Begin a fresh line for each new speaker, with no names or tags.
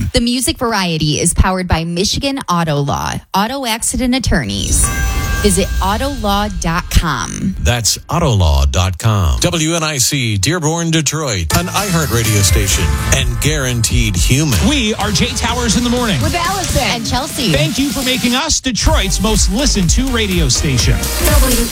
The Music Variety is powered by Michigan Auto Law, auto accident attorneys. Visit Autolaw.com.
That's Autolaw.com. WNIC, Dearborn, Detroit, an iHeart radio station and guaranteed human.
We are Jay Towers in the morning.
With Allison and Chelsea.
Thank you for making us Detroit's most listened to radio station.